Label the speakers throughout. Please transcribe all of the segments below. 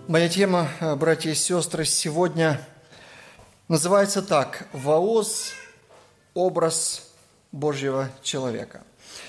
Speaker 1: Моя тема, братья и сестры, сегодня называется так: «Вооз – образ Божьего человека».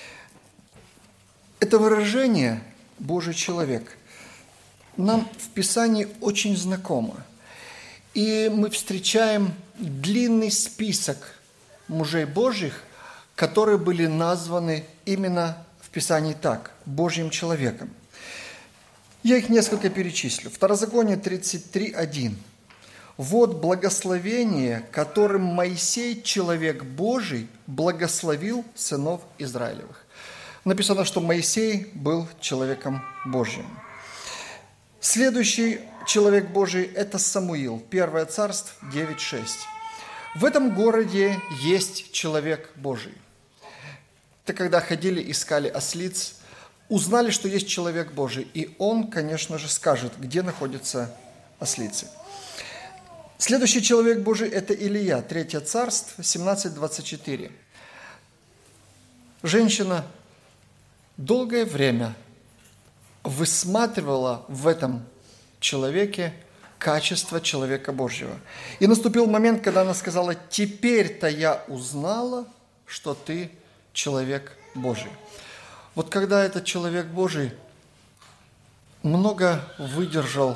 Speaker 1: Это выражение «Божий человек» нам в Писании очень знакомо. И мы встречаем длинный список мужей Божьих, которые были названы именно в Писании так – Божьим человеком. Я их несколько перечислю. Второзаконие 33:1. «Вот благословение, которым Моисей, человек Божий, благословил сынов Израилевых». Написано, что Моисей был человеком Божьим. Следующий человек Божий – это Самуил. 1 Царств 9:6. «В этом городе есть человек Божий». Это когда ходили, искали ослиц, узнали, что есть человек Божий, и он, конечно же, скажет, где находятся ослицы. Следующий человек Божий – это Илия, 3 Царств, 17:24. Женщина долгое время высматривала в этом человеке качество человека Божьего. И наступил момент, когда она сказала: «Теперь-то я узнала, что ты человек Божий». Вот когда этот человек Божий много выдержал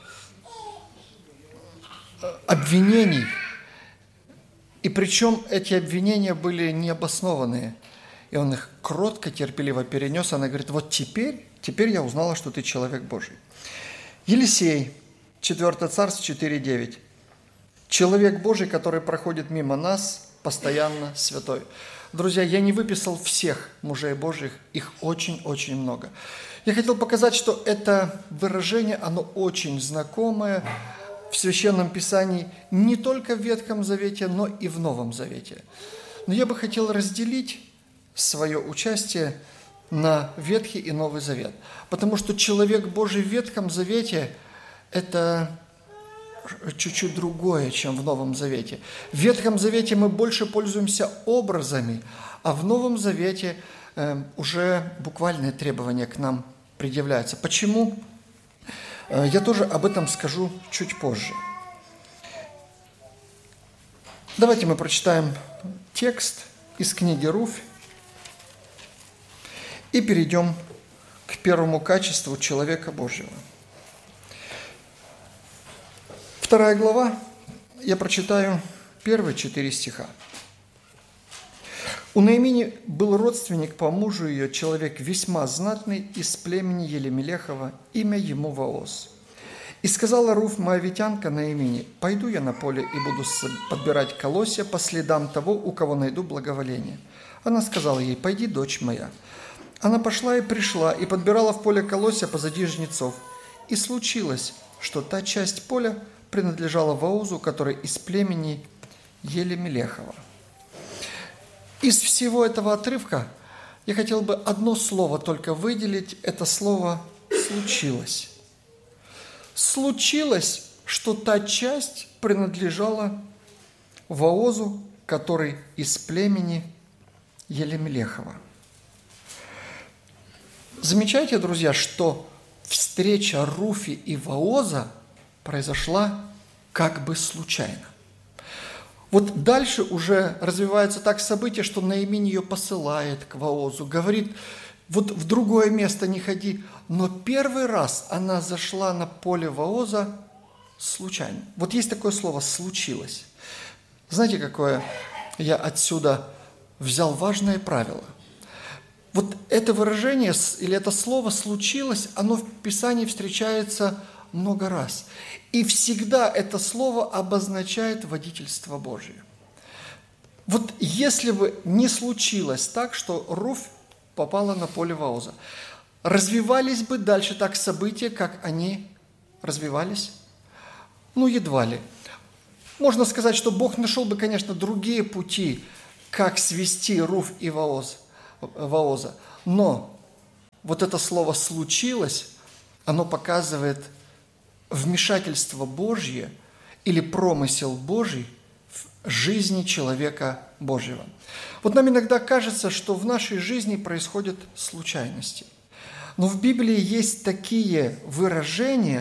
Speaker 1: обвинений, и причем эти обвинения были необоснованные, и он их кротко, терпеливо перенес, она говорит: вот теперь я узнала, что ты человек Божий. Елисей, 4 Царств 4:9. «Человек Божий, который проходит мимо нас, постоянно святой». Друзья, я не выписал всех мужей Божьих, их очень-очень много. Я хотел показать, что это выражение, оно очень знакомое в Священном Писании, не только в Ветхом Завете, но и в Новом Завете. Но я бы хотел разделить свое участие на Ветхий и Новый Завет, потому что человек Божий в Ветхом Завете – это чуть-чуть другое, чем в Новом Завете. В Ветхом Завете мы больше пользуемся образами, а в Новом Завете уже буквальные требования к нам предъявляются. Почему? Я тоже об этом скажу чуть позже. Давайте мы прочитаем текст из книги Руфь и перейдем к первому качеству человека Божьего. 2 глава, я прочитаю первые 4 стиха. «У Наимини был родственник по мужу ее, человек весьма знатный, из племени Елемелехова, имя ему Вооз. И сказала Руфь, моавитянка Наимини: пойду я на поле и буду подбирать колосья по следам того, у кого найду благоволение. Она сказала ей: пойди, дочь моя. Она пошла и пришла, и подбирала в поле колосья позади жнецов. И случилось, что та часть поля принадлежала Воозу, который из племени Елемелехова». Из всего этого отрывка я хотел бы одно слово только выделить. Это слово «случилось». Случилось, что та часть принадлежала Воозу, который из племени Елемелехова. Замечайте, друзья, что встреча Руфи и Вооза произошла как бы случайно. Вот дальше уже развивается так событие, что Наиминь ее посылает к Воозу, говорит: вот в другое место не ходи. Но первый раз она зашла на поле Вооза случайно. Вот есть такое слово «случилось». Знаете, какое я отсюда взял важное правило? Вот это выражение или это слово «случилось», оно в Писании встречается много раз. И всегда это слово обозначает водительство Божие. Вот если бы не случилось так, что Руфь попала на поле Вооза, развивались бы дальше так события, как они развивались? Ну, едва ли. Можно сказать, что Бог нашел бы, конечно, другие пути, как свести Руфь и Вооза. Но вот это слово «случилось», оно показывает вмешательство Божье или промысел Божий в жизни человека Божьего. Вот нам иногда кажется, что в нашей жизни происходят случайности. Но в Библии есть такие выражения,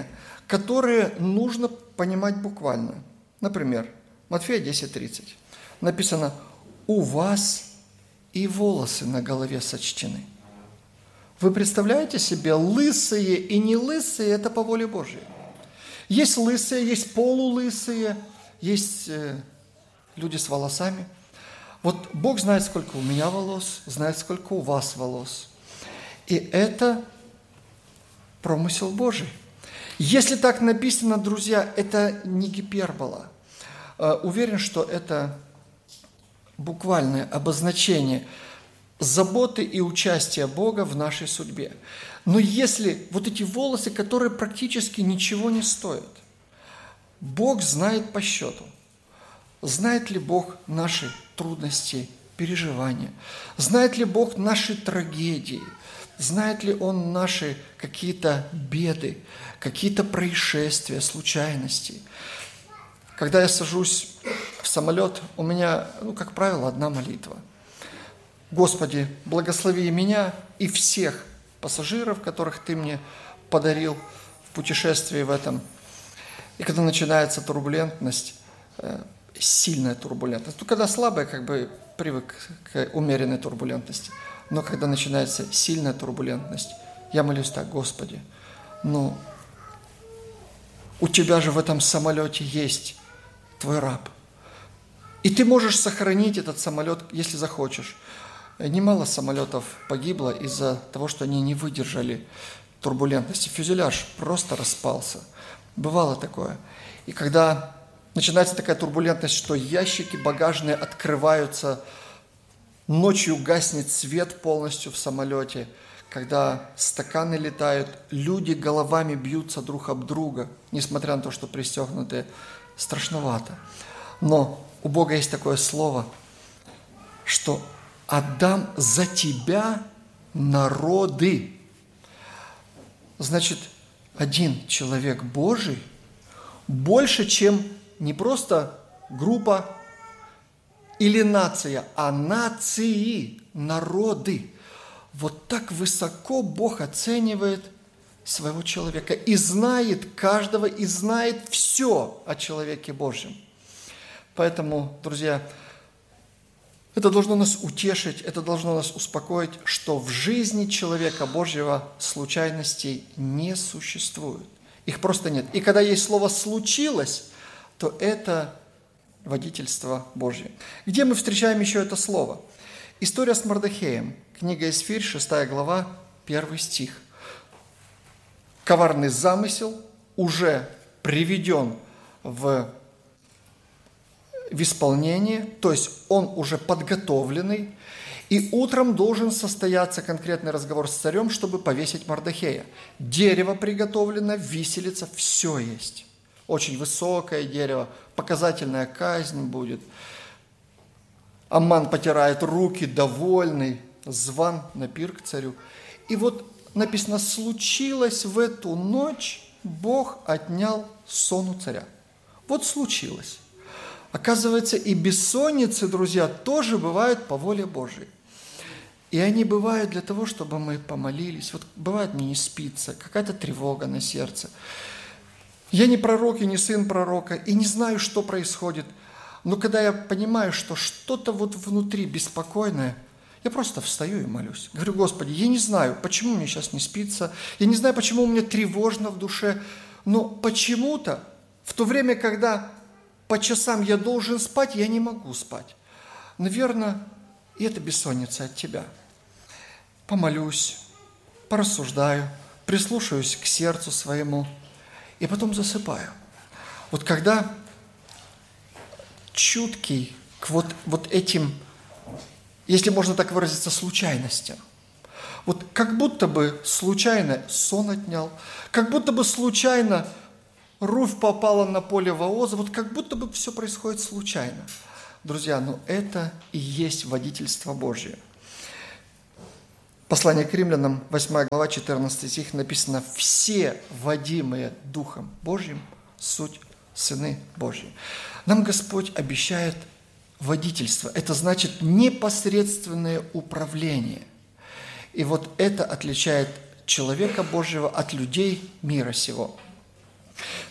Speaker 1: которые нужно понимать буквально. Например, Матфея 10:30 написано: «У вас и волосы на голове сочтены». Вы представляете себе, лысые и не лысые – это по воле Божьей. Есть лысые, есть полулысые, есть люди с волосами. Вот Бог знает, сколько у меня волос, знает, сколько у вас волос. И это промысел Божий. Если так написано, друзья, это не гипербола. Уверен, что это буквальное обозначение заботы и участия Бога в нашей судьбе. Но если вот эти волосы, которые практически ничего не стоят, Бог знает по счету. Знает ли Бог наши трудности, переживания? Знает ли Бог наши трагедии? Знает ли Он наши какие-то беды, какие-то происшествия, случайности? Когда я сажусь в самолет, у меня, как правило, одна молитва. Господи, благослови меня и всех пассажиров, которых Ты мне подарил в путешествии в этом. И когда начинается турбулентность, сильная турбулентность, когда слабая, привык к умеренной турбулентности, но когда начинается сильная турбулентность, я молюсь так: Господи, у Тебя же в этом самолете есть Твой раб. И Ты можешь сохранить этот самолет, если захочешь. Немало самолетов погибло из-за того, что они не выдержали турбулентности. Фюзеляж просто распался. Бывало такое. И когда начинается такая турбулентность, что ящики багажные открываются, ночью гаснет свет полностью в самолете, когда стаканы летают, люди головами бьются друг об друга, несмотря на то, что пристегнуты, страшновато. Но у Бога есть такое слово, что «отдам за тебя народы». Значит, один человек Божий больше, чем не просто группа или нация, а нации, народы. Вот так высоко Бог оценивает своего человека и знает каждого, и знает все о человеке Божьем. Поэтому, друзья, это должно нас утешить, это должно нас успокоить, что в жизни человека Божьего случайностей не существует. Их просто нет. И когда есть слово «случилось», то это водительство Божье. Где мы встречаем еще это слово? История с Мордехеем. Книга Эсфирь, 6 глава, 1 стих. Коварный замысел уже приведен в исполнение, то есть он уже подготовленный, и утром должен состояться конкретный разговор с царем, чтобы повесить Мордехея. Дерево приготовлено, виселица, все есть. Очень высокое дерево, показательная казнь будет. Амман потирает руки, довольный, зван на пир к царю. И вот написано: случилось в эту ночь, Бог отнял сон у царя. Вот случилось. Оказывается, и бессонницы, друзья, тоже бывают по воле Божией. И они бывают для того, чтобы мы помолились. Вот бывает, мне не спится, какая-то тревога на сердце. Я не пророк и не сын пророка, и не знаю, что происходит. Но когда я понимаю, что что-то вот внутри беспокойное, я просто встаю и молюсь. Говорю: Господи, я не знаю, почему мне сейчас не спится, я не знаю, почему мне тревожно в душе, но почему-то в то время, когда по часам я должен спать, я не могу спать. Наверное, и это бессонница от Тебя. Помолюсь, порассуждаю, прислушаюсь к сердцу своему и потом засыпаю. Вот когда чуткий к вот этим, если можно так выразиться, случайностям, вот как будто бы случайно сон отнял, как будто бы случайно Руфь попала на поле Вооза, вот как будто бы все происходит случайно. Друзья, но это и есть водительство Божье. Послание к Римлянам, 8 глава, 14 стих написано: «Все водимые Духом Божьим суть сыны Божьи». Нам Господь обещает водительство. Это значит непосредственное управление. И вот это отличает человека Божьего от людей мира сего.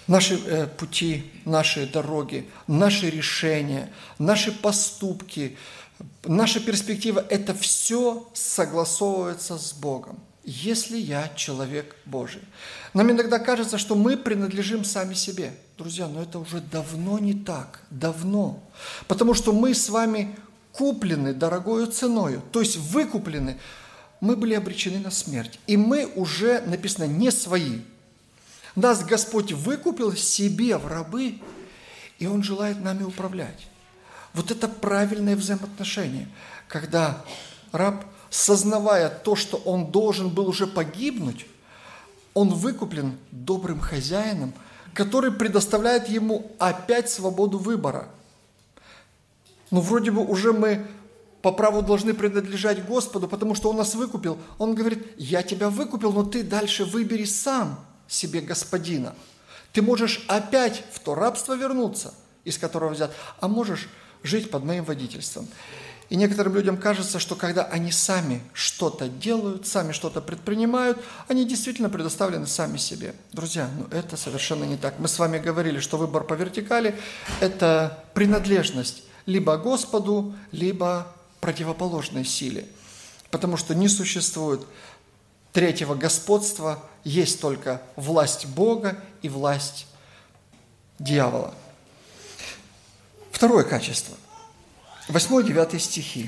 Speaker 1: Наши пути, наши дороги, наши решения, наши поступки, наша перспектива – это все согласовывается с Богом. Если я человек Божий. Нам иногда кажется, что мы принадлежим сами себе. Друзья, но это уже давно не так. Давно. Потому что мы с вами куплены дорогою ценою. То есть выкуплены. Мы были обречены на смерть. И мы уже, написано, не свои. Нас Господь выкупил себе в рабы, и Он желает нами управлять. Вот это правильное взаимоотношение, когда раб, сознавая то, что он должен был уже погибнуть, он выкуплен добрым хозяином, который предоставляет ему опять свободу выбора. Ну, вроде бы уже мы по праву должны принадлежать Господу, потому что Он нас выкупил. Он говорит: я тебя выкупил, но ты дальше выбери сам себе господина. Ты можешь опять в то рабство вернуться, из которого взят, а можешь жить под моим водительством. И некоторым людям кажется, что когда они сами что-то делают, сами что-то предпринимают, они действительно предоставлены сами себе. Друзья, это совершенно не так. Мы с вами говорили, что выбор по вертикали – это принадлежность либо Господу, либо противоположной силе. Потому что не существует третьего господства, есть только власть Бога и власть дьявола. Второе качество. 8-9 стихи.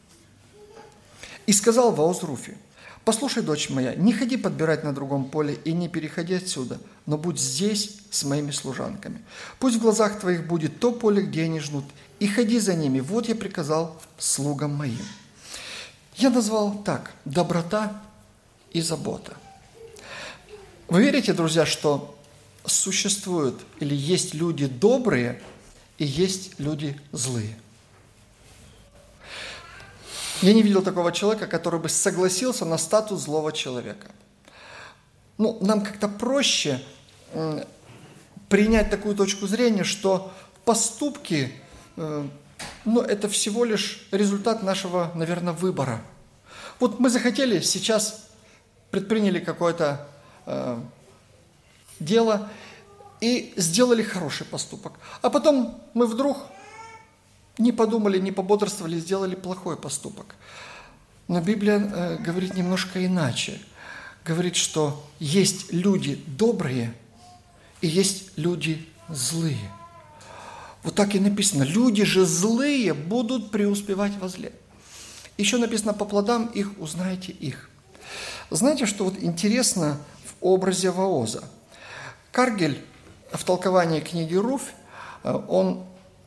Speaker 1: «И сказал Вооз Руфи: послушай, дочь моя, не ходи подбирать на другом поле и не переходи отсюда, но будь здесь с моими служанками. Пусть в глазах твоих будет то поле, где они жнут, и ходи за ними. Вот я приказал слугам моим». Я назвал так: доброта и забота. Вы верите, друзья, что существуют или есть люди добрые и есть люди злые? Я не видел такого человека, который бы согласился на статус злого человека. Нам как-то проще принять такую точку зрения, что поступки, это всего лишь результат нашего, наверное, выбора. Вот мы захотели, сейчас предприняли какое-то дело и сделали хороший поступок. А потом мы вдруг не подумали, не пободрствовали, сделали плохой поступок. Но Библия говорит немножко иначе. Говорит, что есть люди добрые и есть люди злые. Вот так и написано: люди же злые будут преуспевать во зле. Еще написано: по плодам их узнаете их. Знаете, что вот интересно в образе Вооза? Каргель в толковании книги Руфь, он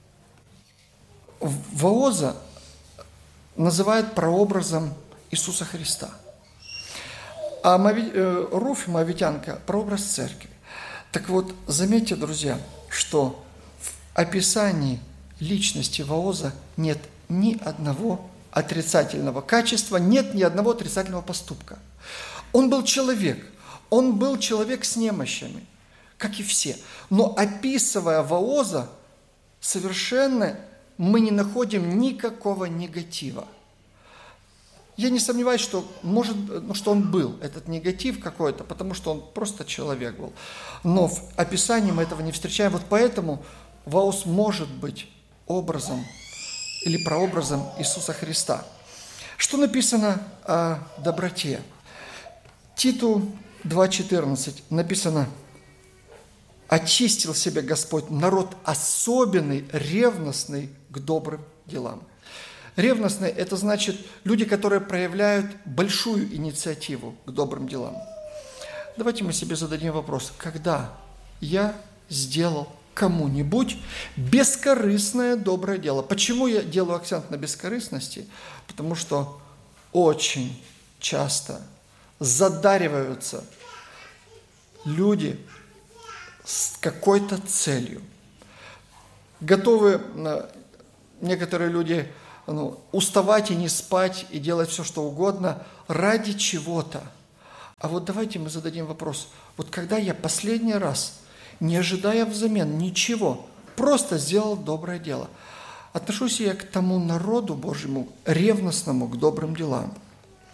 Speaker 1: Вооза называет прообразом Иисуса Христа. А Руфь, моавитянка, прообраз церкви. Так вот, заметьте, друзья, что в описании личности Вооза нет ни одного отрицательного качества, нет ни одного отрицательного поступка. Он был человек с немощами, как и все. Но описывая Вооза, совершенно мы не находим никакого негатива. Я не сомневаюсь, что что он был, этот негатив какой-то, потому что он просто человек был. Но в описании мы этого не встречаем. Вот поэтому Вооз может быть образом или прообразом Иисуса Христа. Что написано о доброте? Титу 2:14 написано: «Очистил себе Господь народ особенный, ревностный к добрым делам». Ревностный – это значит люди, которые проявляют большую инициативу к добрым делам. Давайте мы себе зададим вопрос: когда я сделал кому-нибудь бескорыстное доброе дело? Почему я делаю акцент на бескорыстности? Потому что очень часто задариваются люди с какой-то целью. Готовы некоторые люди уставать и не спать, и делать все, что угодно ради чего-то. А вот давайте мы зададим вопрос: вот когда я последний раз, не ожидая взамен ничего, просто сделал доброе дело, отношусь я к тому народу Божьему, ревностному к добрым делам?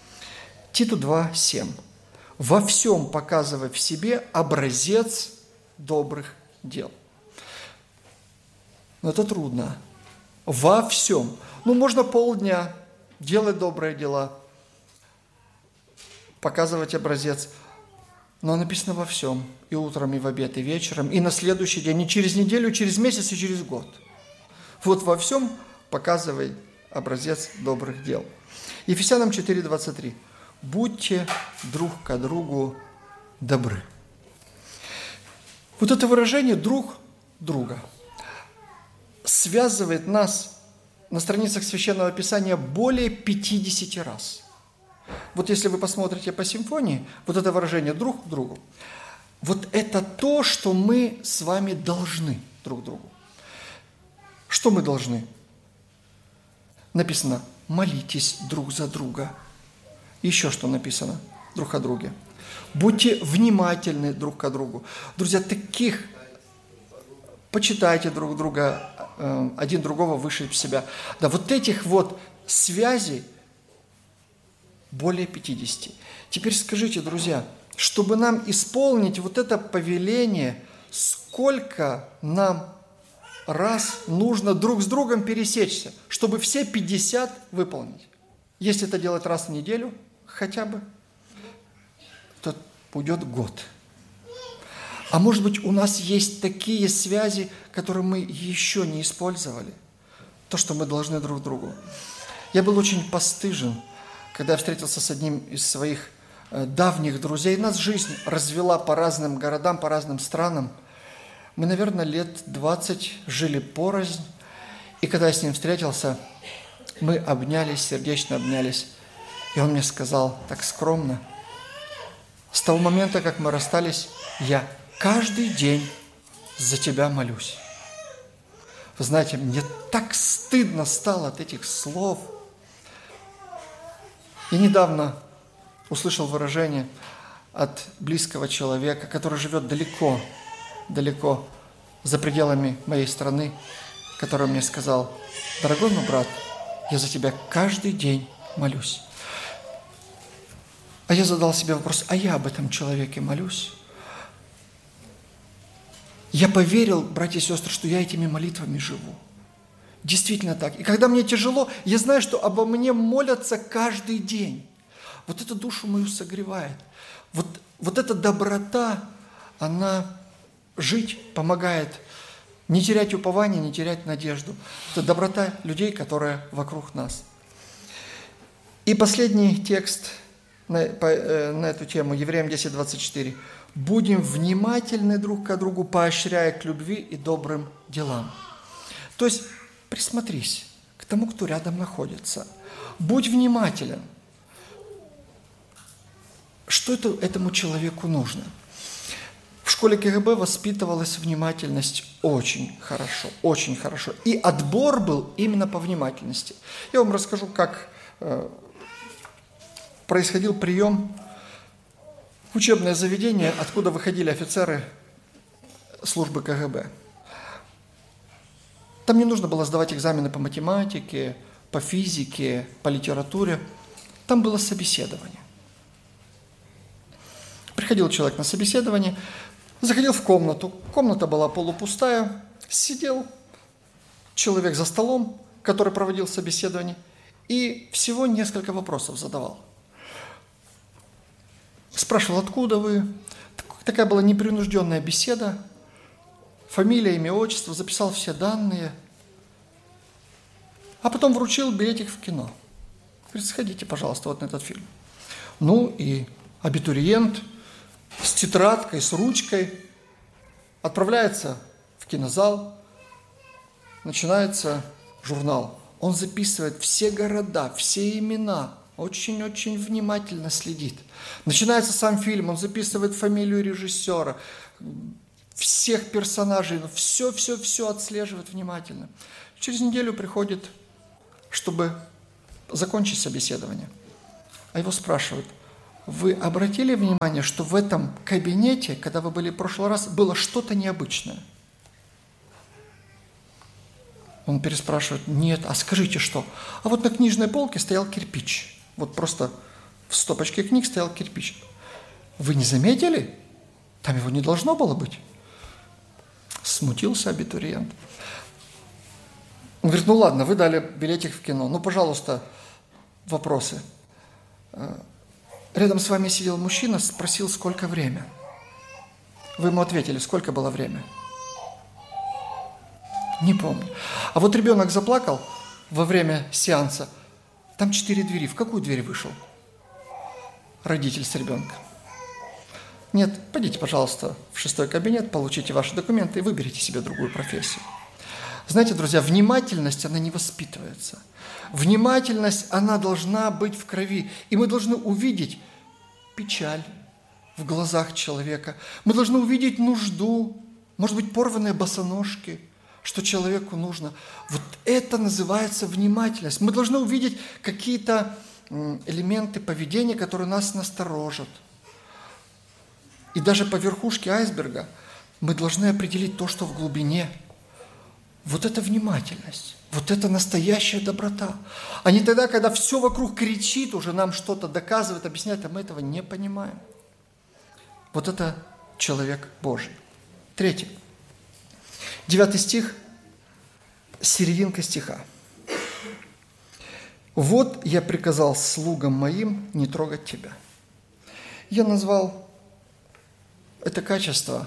Speaker 1: Титу 2:7. «Во всем показывай в себе образец добрых дел. Но это трудно. Во всем. Можно полдня делать добрые дела, показывать образец. Но написано во всем. И утром, и в обед, и вечером, и на следующий день, и через неделю, и через месяц, и через год. Вот во всем показывай образец добрых дел. Ефесянам 4:23. Будьте друг к другу добры. Вот это выражение «друг друга» связывает нас на страницах Священного Писания более 50 раз. Вот если вы посмотрите по симфонии, вот это выражение «друг другу», вот это то, что мы с вами должны друг другу. Что мы должны? Написано «молитесь друг за друга». Еще что написано друг о друге? Будьте внимательны друг к другу. Друзья, таких почитайте друг друга, один другого выше себя. Да, вот этих вот связей более 50. Теперь скажите, друзья, чтобы нам исполнить вот это повеление, сколько нам раз нужно друг с другом пересечься, чтобы все 50 выполнить? Если это делать раз в неделю хотя бы, то уйдет год. А может быть, у нас есть такие связи, которые мы еще не использовали. То, что мы должны друг другу. Я был очень постыжен, когда я встретился с одним из своих давних друзей. Нас жизнь развела по разным городам, по разным странам. Мы, наверное, лет 20 жили порознь. И когда я с ним встретился, мы обнялись, сердечно обнялись. И он мне сказал так скромно: с того момента, как мы расстались, я каждый день за тебя молюсь. Вы знаете, мне так стыдно стало от этих слов. Я недавно услышал выражение от близкого человека, который живет далеко, далеко за пределами моей страны, который мне сказал: дорогой мой брат, я за тебя каждый день молюсь. А я задал себе вопрос: а я об этом человеке молюсь? Я поверил, братья и сестры, что я этими молитвами живу. Действительно так. И когда мне тяжело, я знаю, что обо мне молятся каждый день. Вот это душу мою согревает. Вот эта доброта, она жить помогает. Не терять упование, не терять надежду. Это доброта людей, которые вокруг нас. И последний текст на эту тему, Евреям 10:24. «Будем внимательны друг к другу, поощряя к любви и добрым делам». То есть присмотрись к тому, кто рядом находится. Будь внимателен. Что этому человеку нужно? В школе КГБ воспитывалась внимательность очень хорошо, очень хорошо. И отбор был именно по внимательности. Я вам расскажу, как происходил прием в учебное заведение, откуда выходили офицеры службы КГБ. Там не нужно было сдавать экзамены по математике, по физике, по литературе. Там было собеседование. Приходил человек на собеседование, заходил в комнату. Комната была полупустая. Сидел человек за столом, который проводил собеседование, и всего несколько вопросов задавал. Спрашивал: откуда вы? Такая была непринужденная беседа. Фамилия, имя, отчество, записал все данные. А потом вручил билетик в кино. Говорит: сходите, пожалуйста, вот на этот фильм. Ну и абитуриент с тетрадкой, с ручкой отправляется в кинозал. Начинается журнал. Он записывает все города, все имена. Очень-очень внимательно следит. Начинается сам фильм, он записывает фамилию режиссера, всех персонажей, все отслеживает внимательно. Через неделю приходит, чтобы закончить собеседование. А его спрашивают: вы обратили внимание, что в этом кабинете, когда вы были в прошлый раз, было что-то необычное? Он переспрашивает: нет, а скажите что? А вот на книжной полке стоял кирпич. Вот просто в стопочке книг стоял кирпич. Вы не заметили? Там его не должно было быть. Смутился абитуриент. Он говорит, ну ладно, вы дали билетик в кино, ну, пожалуйста, вопросы. Рядом с вами сидел мужчина, спросил, сколько время. Вы ему ответили, сколько было время? Не помню. А вот ребенок заплакал во время сеанса. Там 4 двери. В какую дверь вышел? Родитель с ребенком. Нет, пойдите, пожалуйста, в 6-й кабинет, получите ваши документы и выберите себе другую профессию. Знаете, друзья, внимательность, она не воспитывается. Внимательность, она должна быть в крови. И мы должны увидеть печаль в глазах человека. Мы должны увидеть нужду, может быть, порванные босоножки, что человеку нужно. Вот это называется внимательность. Мы должны увидеть какие-то элементы поведения, которые нас насторожат. И даже по верхушке айсберга мы должны определить то, что в глубине. Вот это внимательность, вот это настоящая доброта. А не тогда, когда все вокруг кричит, уже нам что-то доказывает, объясняет, а мы этого не понимаем. Вот это человек Божий. 3. 9 стих, серединка стиха. «Вот я приказал слугам моим не трогать тебя». Я назвал это качество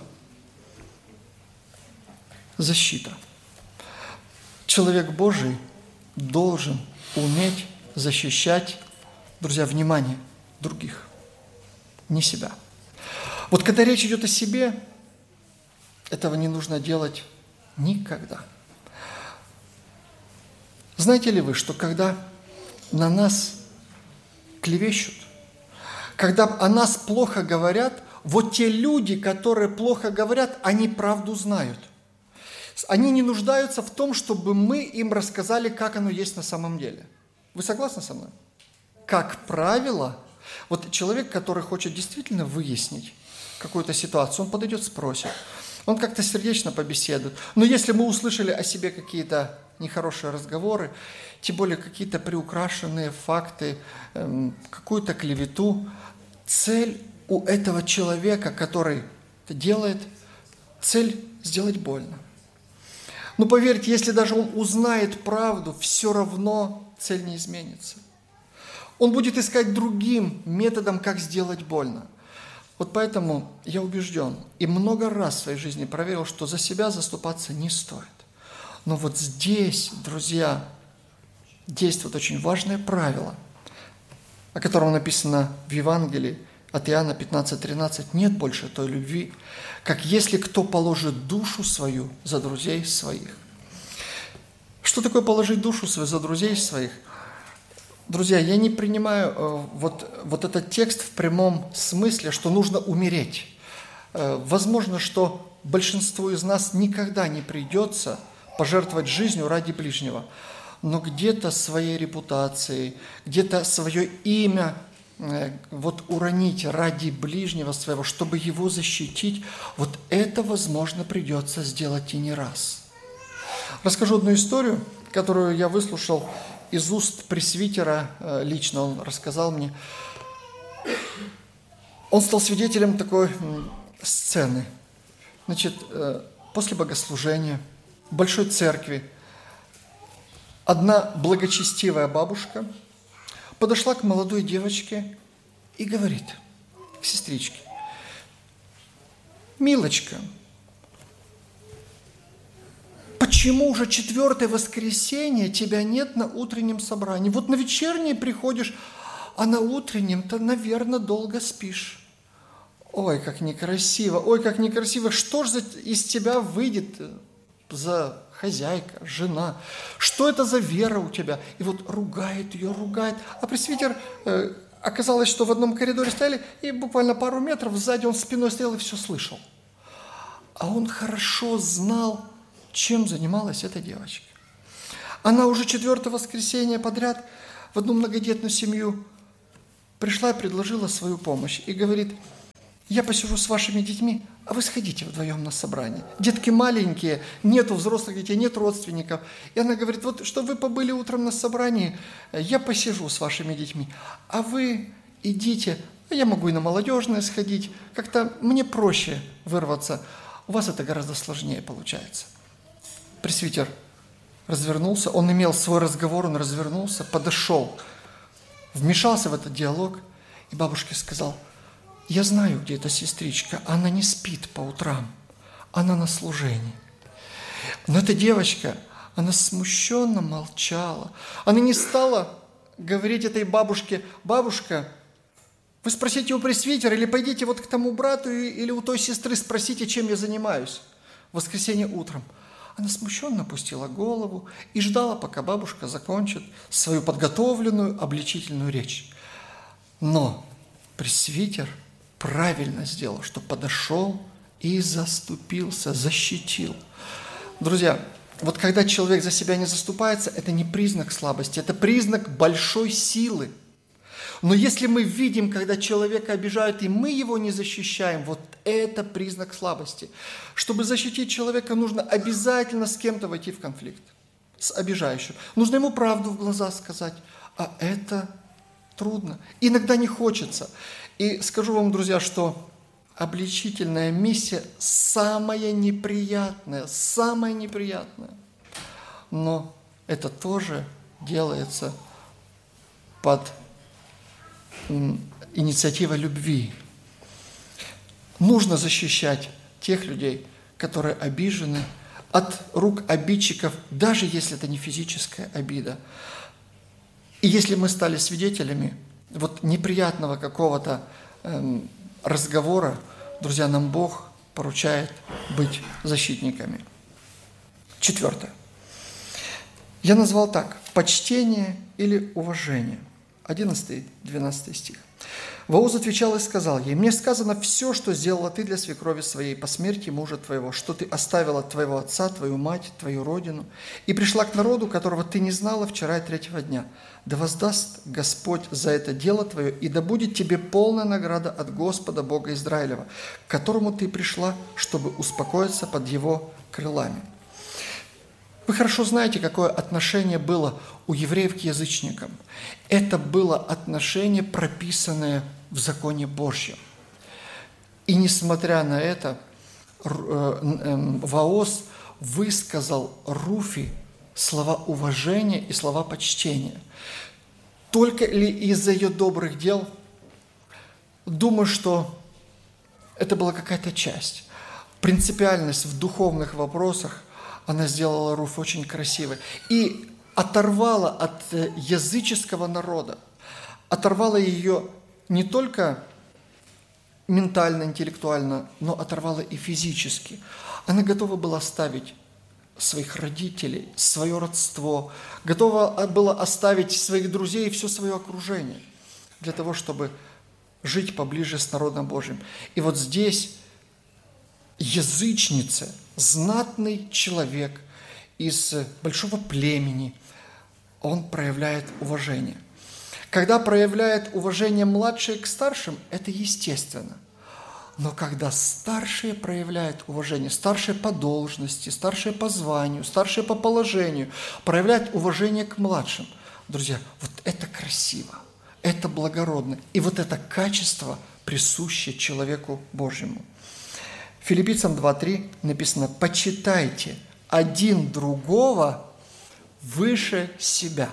Speaker 1: защита. Человек Божий должен уметь защищать, друзья, внимание других, не себя. Вот когда речь идет о себе, этого не нужно делать никогда. Знаете ли вы, что когда на нас клевещут, когда о нас плохо говорят, вот те люди, которые плохо говорят, они правду знают. Они не нуждаются в том, чтобы мы им рассказали, как оно есть на самом деле. Вы согласны со мной? Как правило, вот человек, который хочет действительно выяснить какую-то ситуацию, он подойдет, спросит. Он как-то сердечно побеседует. Но если мы услышали о себе какие-то нехорошие разговоры, тем более какие-то приукрашенные факты, какую-то клевету, цель у этого человека, который это делает, цель сделать больно. Но поверьте, если даже он узнает правду, все равно цель не изменится. Он будет искать другим методом, как сделать больно. Вот поэтому я убежден и много раз в своей жизни проверил, что за себя заступаться не стоит. Но вот здесь, друзья, действует очень важное правило, о котором написано в Евангелии от Иоанна 15:13. Нет больше той любви, как если кто положит душу свою за друзей своих. Что такое положить душу свою за друзей своих? Друзья, я не принимаю вот этот текст в прямом смысле, что нужно умереть. Возможно, что большинству из нас никогда не придется пожертвовать жизнью ради ближнего, но где-то своей репутацией, где-то свое имя вот уронить ради ближнего своего, чтобы его защитить, вот это, возможно, придется сделать и не раз. Расскажу одну историю, которую я выслушал из уст пресвитера лично, он рассказал мне. Он стал свидетелем такой сцены. Значит, после богослужения в большой церкви одна благочестивая бабушка подошла к молодой девочке и говорит к сестричке: «Милочка, почему уже 4-е воскресенье тебя нет на утреннем собрании? Вот на вечернее приходишь, а на утреннем-то, наверное, долго спишь». Ой, как некрасиво, ой, как некрасиво. Что же из тебя выйдет за хозяйка, жена? Что это за вера у тебя? И вот ругает ее, ругает. А пресвитер, оказалось, что в одном коридоре стояли, и буквально пару метров сзади он спиной стоял и все слышал. А он хорошо знал, чем занималась эта девочка. Она уже 4-е воскресенье подряд в одну многодетную семью пришла и предложила свою помощь. И говорит: «Я посижу с вашими детьми, а вы сходите вдвоем на собрание. Детки маленькие, нету взрослых детей, нет родственников». И она говорит: «Вот, чтобы вы побыли утром на собрании, я посижу с вашими детьми, а вы идите, я могу и на молодежное сходить, как-то мне проще вырваться. У вас это гораздо сложнее получается. Пресвитер развернулся, он имел свой разговор, он развернулся, подошел, вмешался в этот диалог, и бабушке сказал: я знаю, где эта сестричка, она не спит по утрам, она на служении. Но эта девочка, она смущенно молчала, она не стала говорить этой бабушке: бабушка, вы спросите у пресвитера, или пойдите вот к тому брату, или у той сестры спросите, чем я занимаюсь в воскресенье утром. Она смущенно опустила голову и ждала, пока бабушка закончит свою подготовленную обличительную речь. Но пресвитер правильно сделал, что подошел и заступился, защитил. Друзья, вот когда человек за себя не заступается, это не признак слабости, это признак большой силы. Но если мы видим, когда человека обижают, и мы его не защищаем, вот это признак слабости. Чтобы защитить человека, нужно обязательно с кем-то войти в конфликт, с обижающим. Нужно ему правду в глаза сказать, а это трудно. Иногда не хочется. И скажу вам, друзья, что обличительная миссия самая неприятная. Но это тоже делается под инициативой любви. Нужно защищать тех людей, которые обижены, от рук обидчиков, даже если это не физическая обида. И если мы стали свидетелями вот неприятного какого-то разговора, друзья, нам Бог поручает быть защитниками. 4. Я назвал так: почтение или уважение. 11-12 стих. Вооз отвечал и сказал ей: «Мне сказано все, что сделала ты для свекрови своей по смерти мужа твоего, что ты оставила твоего отца, твою мать, твою родину, и пришла к народу, которого ты не знала вчера и третьего дня. Да воздаст Господь за это дело твое, и да будет тебе полная награда от Господа Бога Израилева, к которому ты пришла, чтобы успокоиться под его крылами». Вы хорошо знаете, какое отношение было у евреев к язычникам. Это было отношение, прописанное в законе Божьем. И несмотря на это, Вооз высказал Руфи слова уважения и слова почтения. Только ли из-за ее добрых дел? Думаю, что это была какая-то часть. Принципиальность в духовных вопросах она сделала Руфь очень красивой. И оторвала от языческого народа, оторвала ее не только ментально, интеллектуально, но оторвала и физически. Она готова была оставить своих родителей, свое родство, готова была оставить своих друзей и все свое окружение для того, чтобы жить поближе с народом Божьим. И вот здесь язычница, знатный человек из большого племени, он проявляет уважение. Когда проявляет уважение младшие к старшим, это естественно. Но когда старшие проявляют уважение, старшие по должности, старшие по званию, старшие по положению, проявляют уважение к младшим, друзья, вот это красиво, это благородно. И вот это качество присуще человеку Божьему. Филиппийцам 2:3 написано: «Почитайте один другого выше себя».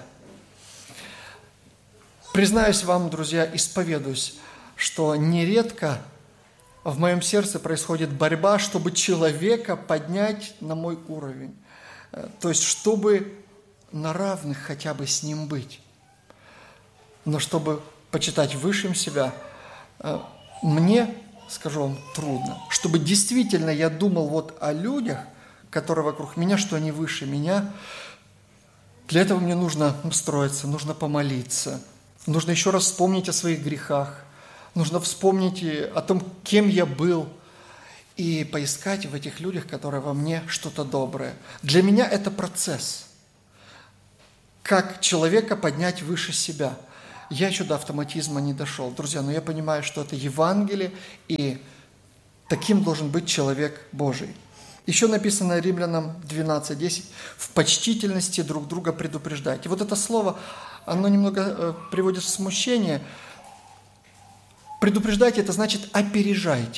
Speaker 1: Признаюсь вам, друзья, исповедуюсь, что нередко в моем сердце происходит борьба, чтобы человека поднять на мой уровень. То есть, чтобы на равных хотя бы с ним быть. Но чтобы почитать выше себя, мне, скажу вам, трудно. Чтобы действительно я думал вот о людях, которые вокруг меня, что они выше меня, для этого мне нужно строиться, нужно помолиться, нужно еще раз вспомнить о своих грехах, нужно вспомнить о том, кем я был, и поискать в этих людях, которые во мне, что-то доброе. Для меня это процесс. Как человека поднять выше себя. Я еще до автоматизма не дошел, друзья, но я понимаю, что это Евангелие, и таким должен быть человек Божий. Еще написано Римлянам 12:10: «В почтительности друг друга предупреждайте». Вот это слово, оно немного приводит в смущение. Предупреждайте – это значит опережайте. В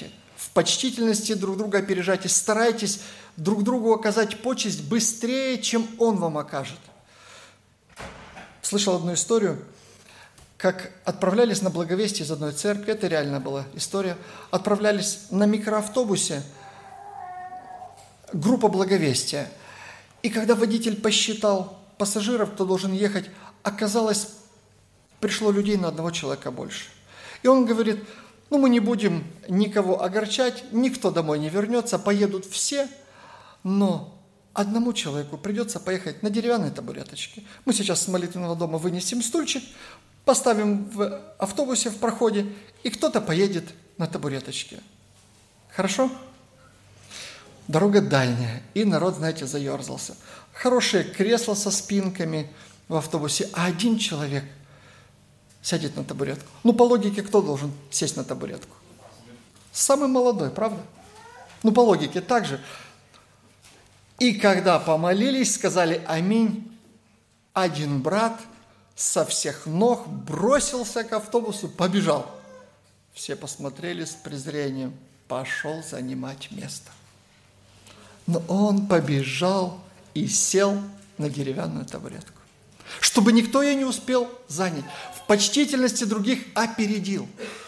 Speaker 1: почтительности друг друга опережайте, старайтесь друг другу оказать почесть быстрее, чем он вам окажет. Слышал одну историю, как отправлялись на благовестие из одной церкви, это реально была история, отправлялись на микроавтобусе группа благовестия. И когда водитель посчитал пассажиров, кто должен ехать, оказалось, пришло людей на одного человека больше. И он говорит, мы не будем никого огорчать, никто домой не вернется, поедут все, но одному человеку придется поехать на деревянной табуреточке. Мы сейчас с молитвенного дома вынесем стульчик, поставим в автобусе в проходе, и кто-то поедет на табуреточке. Хорошо? Дорога дальняя, и народ, знаете, заерзался. Хорошее кресло со спинками в автобусе, а один человек сядет на табуретку. По логике, кто должен сесть на табуретку? Самый молодой, правда? По логике так же. И когда помолились, сказали аминь, один брат со всех ног бросился к автобусу, побежал. Все посмотрели с презрением, пошел занимать место. Но он побежал и сел на деревянную табуретку, чтобы никто ее не успел занять. В почтительности других опередил.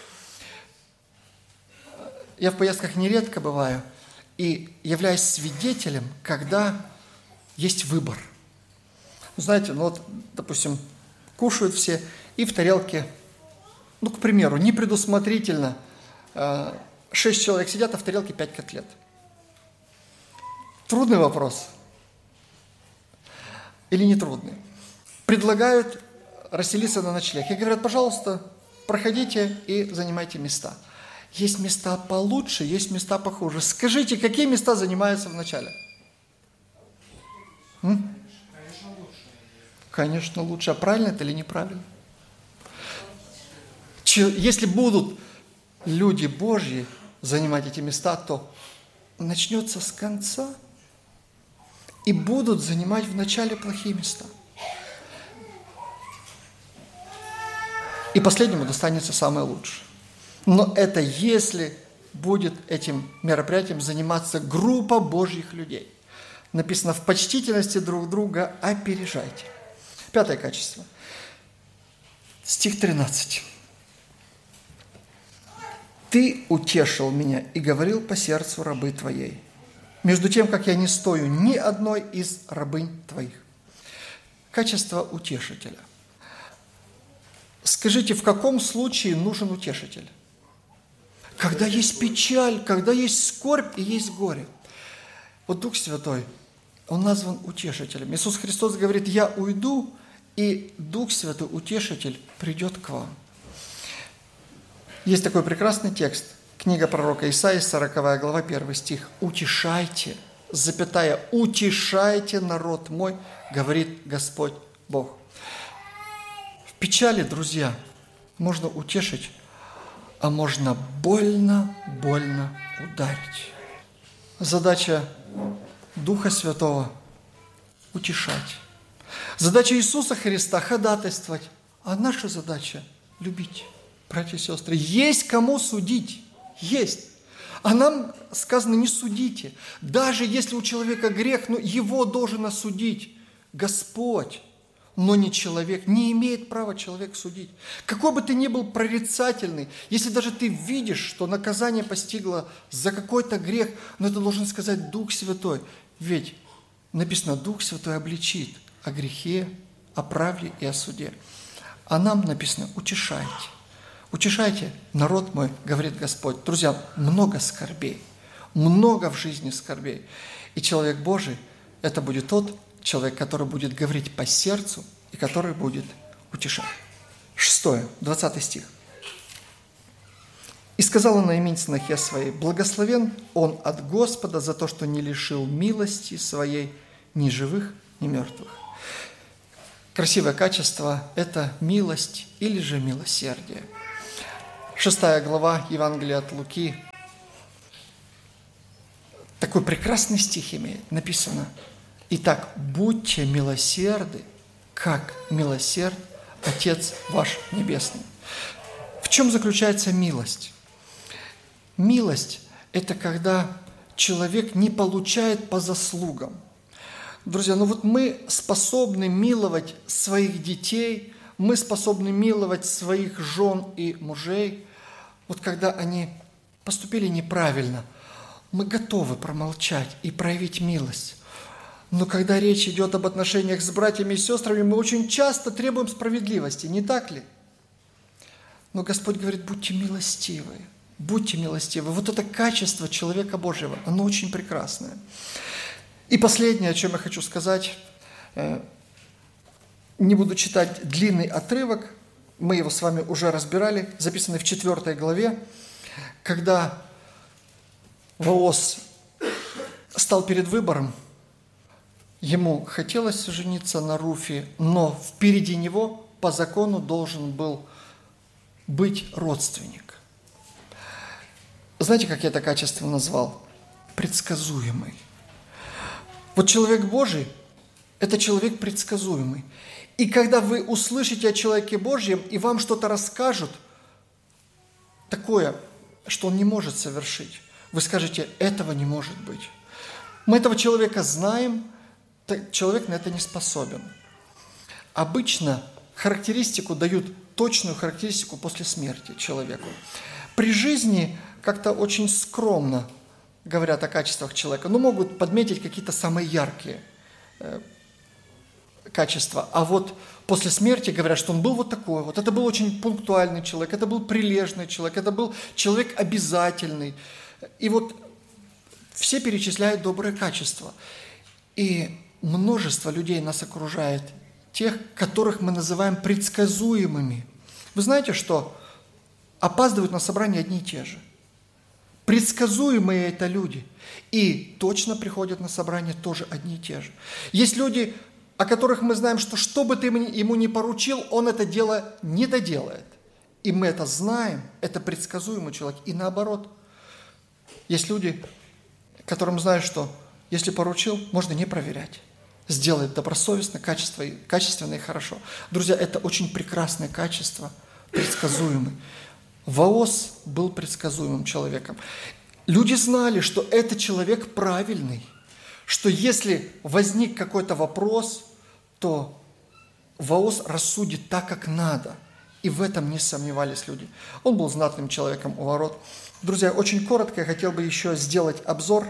Speaker 1: Я в поездках нередко бываю и являюсь свидетелем, когда есть выбор. Знаете, допустим, кушают все, и в тарелке, к примеру, непредусмотрительно 6 человек сидят, а в тарелке 5 котлет. Трудный вопрос? Или не трудный? Предлагают расселиться на ночлег. И говорят, пожалуйста, проходите и занимайте места. Есть места получше, есть места похуже. Скажите, какие места занимаются в начале? Конечно, лучше. А правильно это или неправильно? Если будут люди Божьи занимать эти места, то начнется с конца, и будут занимать в начале плохие места. И последнему достанется самое лучшее. Но это если будет этим мероприятием заниматься группа Божьих людей. Написано, в почтительности друг друга опережайте. 5 качество. Стих 13. «Ты утешил меня и говорил по сердцу рабы твоей, между тем, как я не стою ни одной из рабынь твоих». Качество утешителя. Скажите, в каком случае нужен утешитель? Когда есть печаль, когда есть скорбь и есть горе. Дух Святой, Он назван утешителем. Иисус Христос говорит, я уйду, и Дух Святой, утешитель, придет к вам. Есть такой прекрасный текст. Книга пророка Исаии, 40 глава, 1 стих. «Утешайте, утешайте народ мой, говорит Господь Бог». В печали, друзья, можно утешить, а можно больно ударить. Задача Духа Святого – утешать. Задача Иисуса Христа – ходатайствовать. А наша задача – любить. Братья и сестры, есть кому судить. Есть. А нам сказано, не судите. Даже если у человека грех, его должен осудить Господь. Но не человек. Не имеет права человек судить. Какой бы ты ни был прорицательный, если даже ты видишь, что наказание постигло за какой-то грех, но это должен сказать Дух Святой. Ведь написано, Дух Святой обличит о грехе, о правде и о суде. А нам написано, утешайте. Утешайте, народ мой, говорит Господь. Друзья, много скорбей, много в жизни скорбей. И человек Божий, это будет тот человек, который будет говорить по сердцу и который будет утешать. 6, 20 стих. «И сказала Наимень снохе своей, благословен он от Господа за то, что не лишил милости своей ни живых, ни мертвых». Красивое качество – это милость или же милосердие. 6 глава Евангелия от Луки. Такой прекрасный стих имеет. Написано: «Итак, будьте милосерды, как милосерд Отец ваш Небесный». В чем заключается милость? Милость это когда человек не получает по заслугам. Друзья, мы способны миловать своих детей, мы способны миловать своих жен и мужей. Вот когда они поступили неправильно, мы готовы промолчать и проявить милость. Но когда речь идет об отношениях с братьями и сестрами, мы очень часто требуем справедливости, не так ли? Но Господь говорит, будьте милостивы, будьте милостивы. Вот это качество человека Божьего, оно очень прекрасное. И последнее, о чем я хочу сказать, не буду читать длинный отрывок, мы его с вами уже разбирали, записанный в 4 главе, когда Вооз стал перед выбором, ему хотелось жениться на Руфе, но впереди него по закону должен был быть родственник. Знаете, как я это качество назвал? Предсказуемый. Вот человек Божий – это человек предсказуемый. И когда вы услышите о человеке Божьем, и вам что-то расскажут, такое, что он не может совершить, вы скажете, этого не может быть. Мы этого человека знаем, человек на это не способен. Обычно характеристику дают, точную характеристику после смерти человеку. При жизни как-то очень скромно говорят о качествах человека, но могут подметить какие-то самые яркие качества. А вот после смерти говорят, что он был вот такой вот. Это был очень пунктуальный человек, это был прилежный человек, это был человек обязательный. И вот все перечисляют добрые качества. И множество людей нас окружает, тех, которых мы называем предсказуемыми. Вы знаете, что опаздывают на собрание одни и те же. Предсказуемые это люди. И точно приходят на собрание тоже одни и те же. Есть люди, о которых мы знаем, что бы ты ему ни поручил, он это дело не доделает. И мы это знаем, это предсказуемый человек. И наоборот, есть люди, которым знаешь, что если поручил, можно не проверять. Сделает добросовестно, качественно и хорошо. Друзья, это очень прекрасное качество, предсказуемый. Вооз был предсказуемым человеком. Люди знали, что это человек правильный, что если возник какой-то вопрос, то Вооз рассудит так, как надо. И в этом не сомневались люди. Он был знатным человеком у ворот. Друзья, очень коротко я хотел бы еще сделать обзор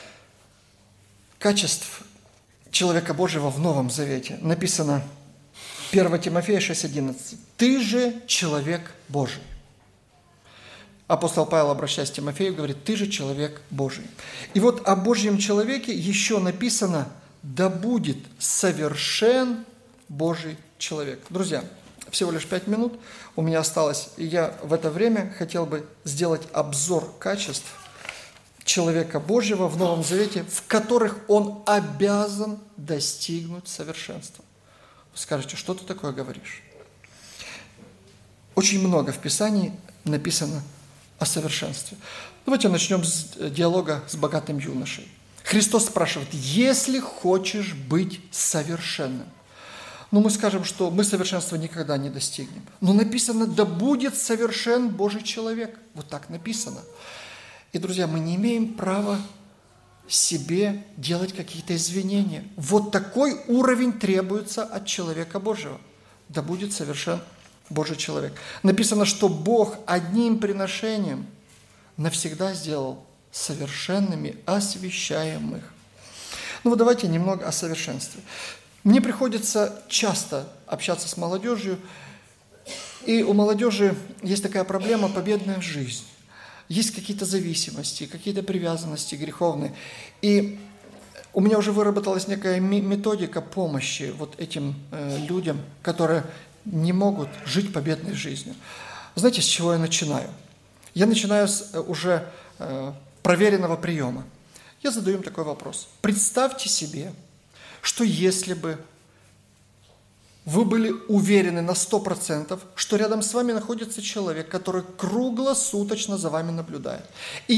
Speaker 1: качеств человека Божьего в Новом Завете. Написано 1 Тимофея 6:11. «Ты же человек Божий». Апостол Павел, обращаясь к Тимофею, говорит, «Ты же человек Божий». И вот о Божьем человеке еще написано, «Да будет совершен Божий человек». Друзья, всего лишь 5 минут у меня осталось, и я в это время хотел бы сделать обзор качеств человека Божьего в Новом Завете, в которых он обязан достигнуть совершенства. Вы скажете, что ты такое говоришь? Очень много в Писании написано о совершенстве. Давайте начнем с диалога с богатым юношей. Христос спрашивает, если хочешь быть совершенным. Мы скажем, что мы совершенства никогда не достигнем. Но написано, да будет совершен Божий человек. Вот так написано. И, друзья, мы не имеем права себе делать какие-то извинения. Вот такой уровень требуется от человека Божьего. Да будет совершен Божий человек. Написано, что Бог одним приношением навсегда сделал совершенными освящаемых. Давайте немного о совершенстве. Мне приходится часто общаться с молодежью, и у молодежи есть такая проблема – победная жизнь. Есть какие-то зависимости, какие-то привязанности греховные. И у меня уже выработалась некая методика помощи вот этим людям, которые не могут жить победной жизнью. Знаете, с чего я начинаю? Я начинаю с уже проверенного приема. Я задаю им такой вопрос. Представьте себе, что если бы вы были уверены на 100%, что рядом с вами находится человек, который круглосуточно за вами наблюдает. И